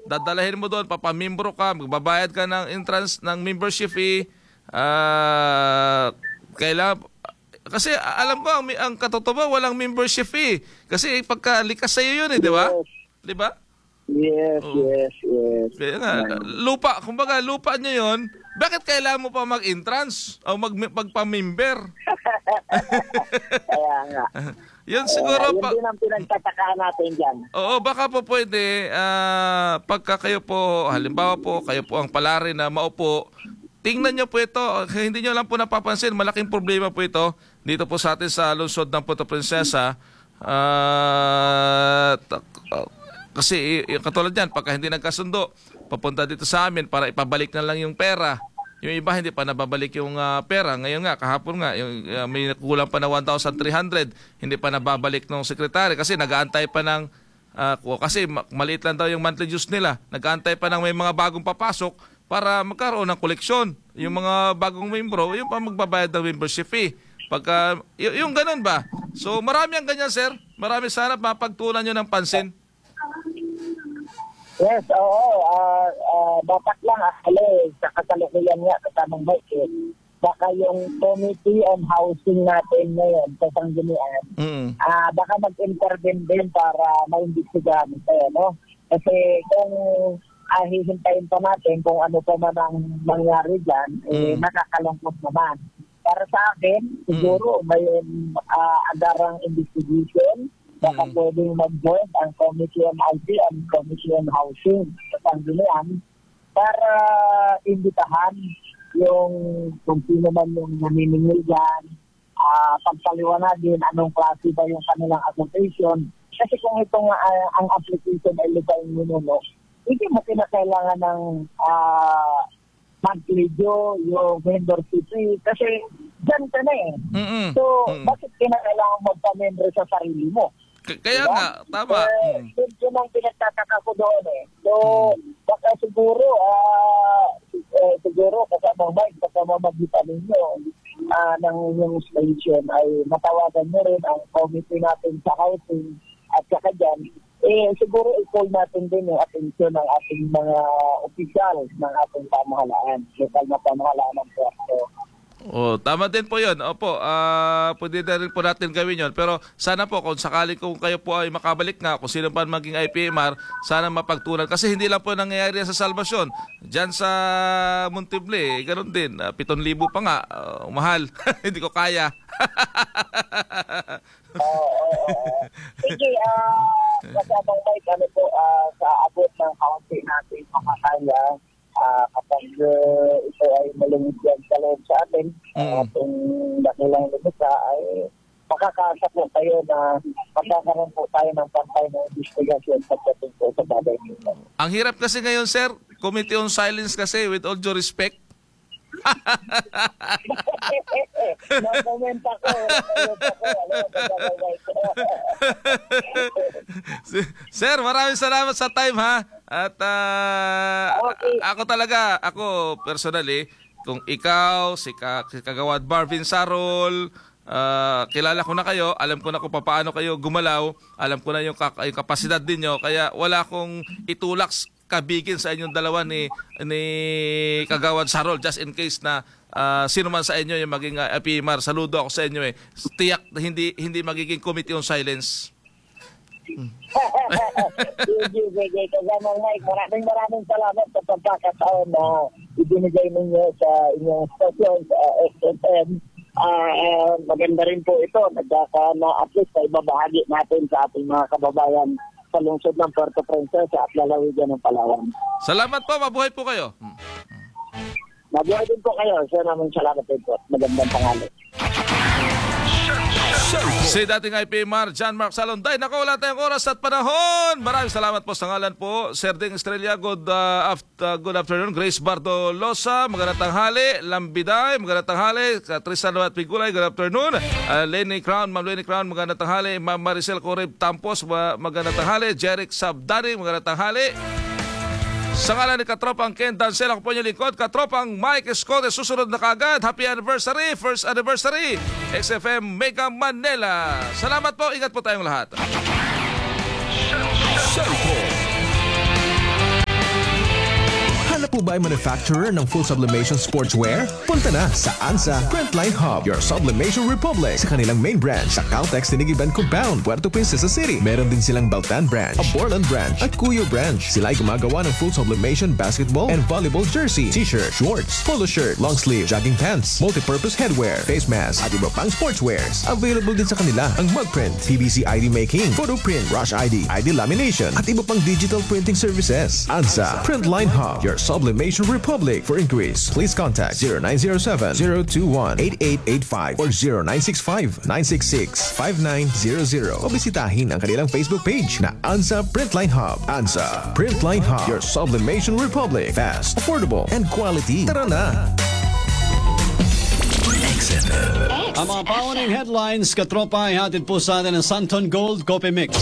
dadalahin mo doon, papamimbro ka, magbabayad ka ng entrance, ng membership fee. Kailangan, kasi alam ko, ang katotohanan, walang membership fee. Kasi pagkalikas sa'yo yun di ba? Di ba? Yes. Kaya nga, lupa, kumbaga, lupa nyo yun, bakit kailangan mo pa mag-entrance o magpamimber? Kaya nga. Yun siguro yun din ang pinagtatakaan natin dyan. Oo, baka po pwede, pagka kayo po, halimbawa po, kayo po ang palari na maupo, tingnan nyo po ito, hindi nyo lang po napapansin, malaking problema po ito, dito po sa atin sa lungsod ng Puerto Princesa. Kasi katulad yan, pagka hindi nagkasundo, papunta dito sa amin para ipabalik na lang yung pera. Yung iba hindi pa nababalik yung pera. Ngayon nga, kahapon nga, may kulang pa na 1,300, hindi pa nababalik ng sekretary kasi nag-aantay pa ng, kasi maliit lang daw yung monthly dues nila, nag-aantay pa ng may mga bagong papasok para magkaroon ng koleksyon. Yung mga bagong membro, yung pa magbabayad ng membership fee. Pagka, yung ganun ba? So marami ang ganyan, sir. Marami, sana mapagtuunan nyo ng pansin. Yes, oo. Dapat lang, sa kasalukuyan nga, kasamang bike, baka yung Committee on Housing natin ngayon sa Sanggunian, baka mag-intervene din para maimbestigahan ito, no? Kasi kung hihintayin pa natin kung ano pa man ang mangyari dyan, nakakalungkot naman. Para sa akin, siguro may agarang investigation. Baka pwedeng mag-join ang Committee on IT and Committee on Housing sa Sanggunian para imbitahan yung kung sino man yung naniningil dyan, pagpaliwanagin anong klase ba yung kanilang application. Kasi kung itong ang application ay lipain minuno, hindi mo kinakailangan ng monthly due, yung vendor fee, kasi dyan ka na eh. So, bakit kinakailangan magpa-member sa sarili mo? Kaya nga, tama. Yun ang pinagtataka ko doon eh. So, baka siguro, kasama Mike, kasama magitan ninyo ng yung station ay matawagan nyo rin ang committee natin sa housing at saka dyan. Siguro i-call natin din yung atensyon ng ating mga opisyal ng ating pamahalaan, lokal na pamahalaan ng Puerto. Tama din po yun. Opo, pwede na rin po natin gawin yun. Pero sana po, kung sakali kung kayo po ay makabalik nga, kung sino pa maging IPMR, sana mapagtunan. Kasi hindi lang po nangyayari sa Salvacion. Diyan sa Montible, ganun din. 7,000 pa nga. Mahal. Hindi ko kaya. Sige, kasabang Mike, sa abot ng kaunti natin makakaya, kapag ito ay malungit yan sa loob sa atin, kung dakilang lumita ay makakasa po tayo na magkakaroon po tayo ng pantay ng investigasyon pagdating po sa bagay nito. Ang hirap kasi ngayon, sir, Committee on Silence kasi, with all due respect. No-comment ako. Sir, maraming salamat sa time, ha? At ako personally, kung ikaw, si Kagawad Marvin Sarol, kilala ko na kayo, alam ko na kung paano kayo gumalaw, alam ko na yung kapasidad ninyo, kaya wala akong itulak kabigin sa inyong dalawa ni Kagawad Sarol, just in case na sino man sa inyo yung maging PMR. Saludo ako sa inyo eh. Tiyak na hindi magiging Committee on Silence. Sige, Kasamang Mike, maraming salamat sa pagkakataon na ibinigay ninyo sa inyong station sa SFM. Maganda rin po ito, at least ay babahagi natin sa ating mga kababayan sa lungsod ng Puerto Princesa at lalawigan ng Palawan. Salamat po, mabuhay po kayo. Mabuhay din po kayo. Maraming salamat din po. Magandang pangalan. Si dating IPMR, John Mark Salonday. Naku, wala tayong oras at panahon. Maraming salamat po sa ngalan po. Sir Ding Estrella, good afternoon. Grace Bardo Losa, magandang tanghali. Lambiday, magandang tanghali. Tristan Wat Pigulay, good afternoon. Lenny Crown, Ma'am Lenny Crown, magandang tanghali. Ma'am Maricel Corrib Tampos, magandang tanghali. Jeric Sabdani, magandang tanghali. Sa ngalan ni Katropang Ken Dancel, ako po niyo lingkod, Katropang Mike Escote, susunod na kagad. Happy anniversary, first anniversary, XFM Mega Manila. Salamat po, ingat po tayong lahat. po ba ay manufacturer ng full sublimation sportswear? Punta na sa ANSA Printline Hub, your sublimation republic, sa kanilang main branch sa Caltex Tinigiban Compound, Puerto Princesa City. Meron din silang Baltan branch, Aborlan branch at Cuyo branch. Sila ay gumagawa ng full sublimation basketball and volleyball jersey, t-shirt, shorts, polo shirt, long sleeve, jogging pants, multi-purpose headwear, face mask at iba pang sportswears. Available din sa kanila ang mug print, PVC ID making, photo print, rush ID, ID lamination at iba pang digital printing services. ANSA Printline Hub, your sublimation republic. For inquiries, please contact 0907-021-8885 or 0965-966-5900 o bisitahin ang kanilang Facebook page na ANSA Printline Hub. ANSA Printline Hub, your sublimation republic. Fast, affordable, and quality. Tara na! Ang mga paunang headlines, katropa, ay hatid po sa atin ng Santon Gold Coffee Mix.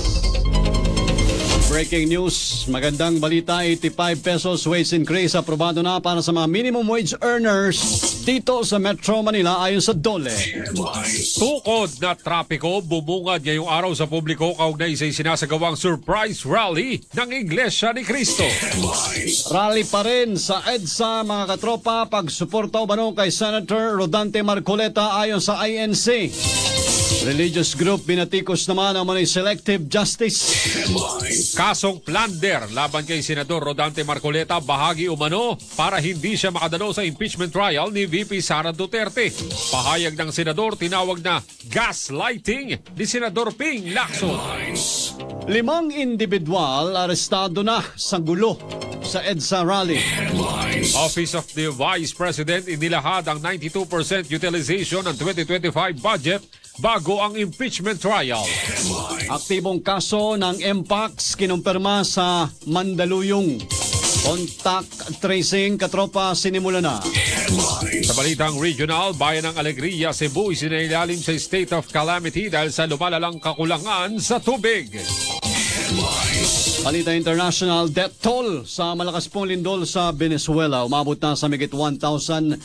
Breaking news, magandang balita, 85 pesos wage increase aprobado na para sa mga minimum wage earners dito sa Metro Manila ayon sa DOLE. Tukod na trapiko bumungad ngayong araw sa publiko kaugnay sa sinasagawang surprise rally ng Iglesia ni Cristo. Rally pa rin sa EDSA mga katropa, pagsuporta umano kay Senator Rodante Marcoleta ayon sa INC. Religious group binatikos naman ang mga selective justice. Kasong plunder laban kay Senador Rodante Marcoleta bahagi umano para hindi siya makadalo sa impeachment trial ni VP Sara Duterte. Pahayag ng senador tinawag na gaslighting ni Senador Ping Lacson. 5 individual arestado na sa gulo sa EDSA rally. Office of the Vice President inilahad ang 92% utilization ng 2025 budget bago ang impeachment trial. Aktibong kaso ng MPAX kinumpirma sa Mandaluyong. Contact tracing, katropa, sinimula na. Sa balitang regional, bayan ng Alegria, Cebu isinailalim sa state of calamity dahil sa lumalalang kakulangan sa tubig. Balita international, death toll sa malakas pong lindol sa Venezuela. Umabot na sa migit 1,700.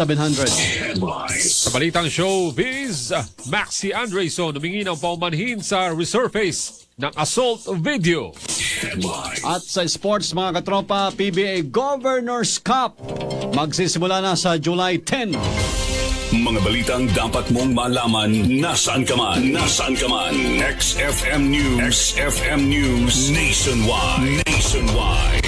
Sa balitang showbiz, Maxi Andreyson humingi ng paumanhin sa resurface ng assault video. At sa sports mga katropa, PBA Governors Cup magsisimula na sa July 10. Mga balitang dapat mong malaman nasaan ka man. Nasaan ka man. XFM News. XFM News Nationwide. Nationwide.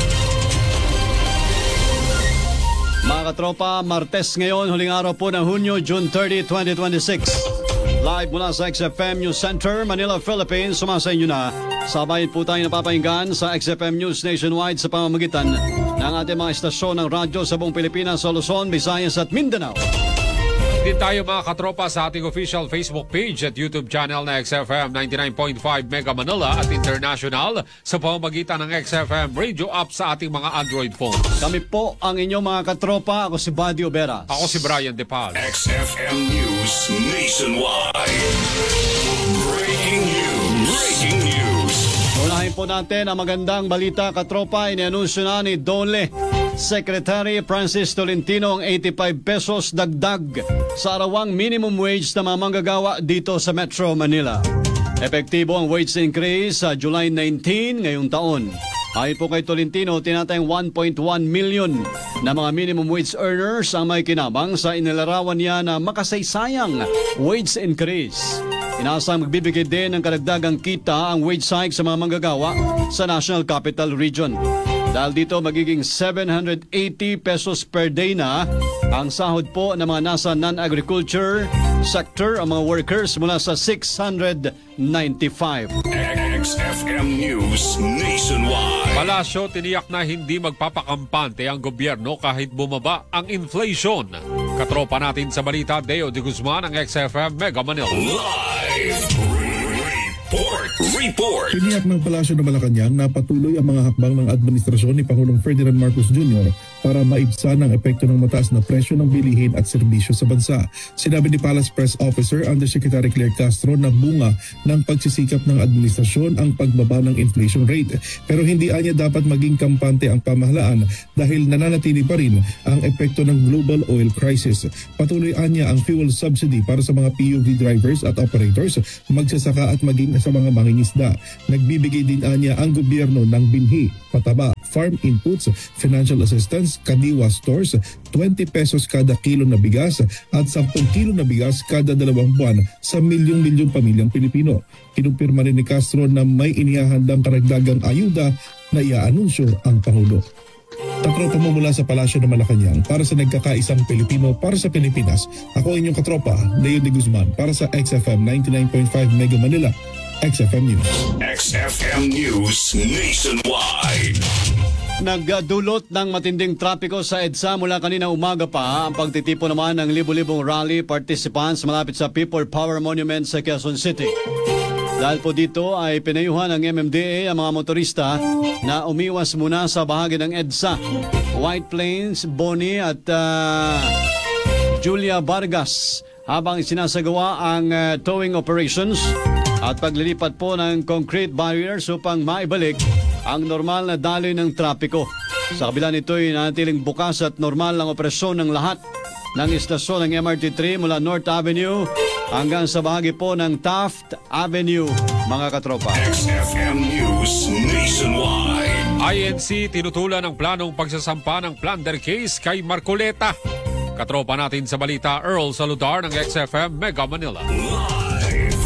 Mga katropa, Martes ngayon, huling araw po ng Hunyo, June 30, 2026. Live mula sa XFM News Center, Manila, Philippines. Sumasa inyo na. Sabayin po tayo napapahinggan sa XFM News Nationwide sa pamamagitan ng ating mga estasyon ng radyo sa buong Pilipinas, sa Luzon, Visayas at Mindanao. Din tayo mga katropa sa ating official Facebook page at YouTube channel na XFM 99.5 Mega Manila at International sa pamamagitan ng XFM Radio app sa ating mga Android phones. Kami po ang inyong mga katropa. Ako si Buddy Oberas. Ako si Brian De Pal. XFM News Nationwide. Breaking news. Breaking news. Unahin po natin ang magandang balita, katropa. Inianunsyo na ni DOLE Secretary Francis Tolentino ang 85 pesos dagdag sa arawang minimum wage na mga manggagawa dito sa Metro Manila. Epektibo ang wage increase sa July 19 ngayong taon. Ayon po kay Tolentino, tinatayang 1.1 million na mga minimum wage earners ang may kinabang sa inilarawan niya na makasaysayang wage increase. Inaasang magbibigay din ng karagdagang kita ang wage hike sa mga manggagawa sa National Capital Region. Dahil dito magiging 780 pesos per day na ang sahod po ng mga nasa non-agriculture sector, ang mga workers mula sa 695. XFM News Nationwide. Palasyo tiniyak na hindi magpapakampante ang gobyerno kahit bumaba ang inflation. Katropa natin sa balita, Deo de Guzman ng XFM Mega Manila. Live Report. Tiniyak ng Palasyo ng Malacanang na patuloy ang mga hakbang ng administrasyon ni Pangulong Ferdinand Marcos Jr. para maibsan ang epekto ng mataas na presyo ng bilihin at serbisyo sa bansa. Sinabi ni Palace Press Officer Undersecretary Claire Castro na bunga ng pagsisikap ng administrasyon ang pagbaba ng inflation rate. Pero hindi anya dapat maging kampante ang pamahalaan dahil nananatili pa rin ang epekto ng global oil crisis. Patuloy anya ang fuel subsidy para sa mga PUV drivers at operators, magsasaka at maging sa mga mangingisda. Nagbibigay din anya ang gobyerno ng binhi, pataba, farm inputs, financial assistance, kadiwa stores, 20 pesos kada kilo na bigas at 10 kilo na bigas kada 2 buwan sa milyong-milyong pamilyang Pilipino. Kinumpirma rin ni Castro na may inihahandang karagdagang ayuda na iaanunsyo ang Pangulo. Katropa mo mula sa Palasyo ng Malacanang para sa nagkakaisang Pilipino para sa Pilipinas. Ako inyong katropa, Leo de Guzman para sa XFM 99.5 Mega Manila. XFM News. XFM News Nationwide. Nagdulot ng matinding trapiko sa EDSA mula kanina umaga pa ang pagtitipo naman ng libu-libong rally participants malapit sa People Power Monument sa Quezon City. Dahil po dito ay pinayuhan ng MMDA ang mga motorista na umiwas muna sa bahagi ng EDSA. White Plains, Boni at Julia Vargas habang isinasagawa ang towing operations at paglilipat po ng concrete barriers upang maibalik ang normal na daloy ng trapiko. Sa kabila nito ay nanatiling bukas at normal ang operasyon ng lahat ng istasyon ng MRT3 mula North Avenue hanggang sa bahagi po ng Taft Avenue, mga katropa. XFM News Nationwide. INC tinutulan ang planong pagsasampa ng plunder case kay Marcoleta. Katropa natin sa balita, Earl Saludar ng XFM Mega Manila. Live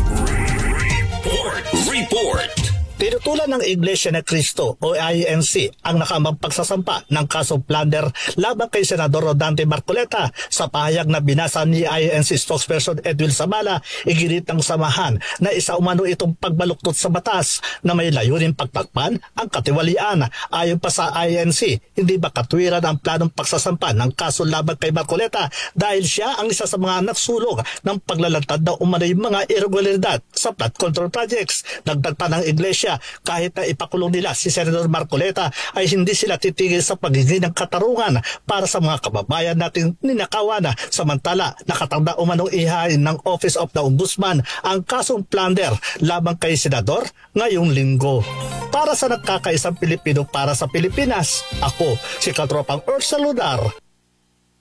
report. Tinutulan ng Iglesia ni Cristo o INC ang nakamang pagsasampa ng kasong plunder laban kay Senador Rodante Marcoleta. Sa pahayag na binasa ni INC spokesperson Edwin Sabala, iginit ng samahan na isa umano itong pagbaluktot sa batas na may layunin pagtakpan ang katiwalian. Ayon pa sa INC, hindi ba katwiran ang planong pagsasampa ng kaso laban kay Marcoleta dahil siya ang isa sa mga nagsulong ng paglalantad na umano'y mga irregularidad sa flood control projects. Dagdag pa ng Iglesia, kahit na ipakulong nila si Senador Marcoleta ay hindi sila titigil sa pagiging ng katarungan para sa mga kababayan nating ninakawan. Samantala, nakatanda umanong ihain ng Office of the Ombudsman ang kasong plunder laban kay Senador ngayong linggo. Para sa nagkakaisang Pilipino para sa Pilipinas, ako si Katropang Earl Saludar